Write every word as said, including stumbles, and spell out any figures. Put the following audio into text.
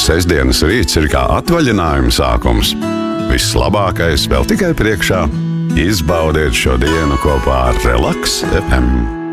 sestdienas rīts ir kā atvaļinājuma sākums. Viss labākais vēl tikai priekšā. Izbaudiet šo dienu kopā ar Relaks F M.